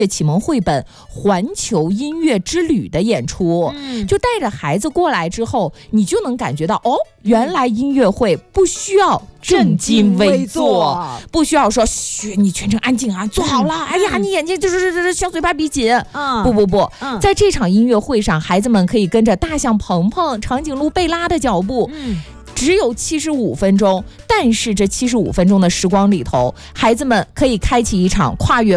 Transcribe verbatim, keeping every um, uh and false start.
启蒙绘本环球音乐之旅的演出、嗯、就带着孩子过来之后，你就能感觉到哦，原来音乐会不需要正襟危坐，不需要说嘘你全程安静啊，坐好了、嗯、哎呀你眼睛就是就是小嘴巴闭紧、嗯、不不不、嗯、在这场音乐会上，孩子们可以跟着大象鹏鹏、长颈鹿贝拉的脚步、嗯，只有七十五分钟，但是这七十五分钟的时光里头，孩子们可以开启一场跨越